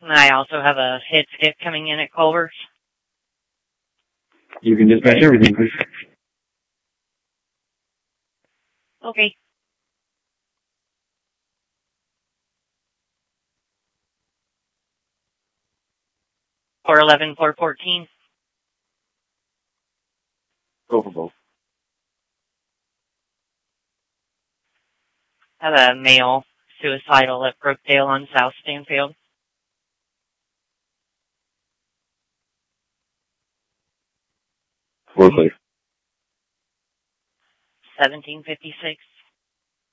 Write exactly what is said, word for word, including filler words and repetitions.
I also have a hit skip coming in at Culver's. You can dispatch everything, please. Okay. four eleven, four fourteen. Go for both. I have a male suicidal at Brookdale on South Stanfield. Four clear. seventeen fifty-six.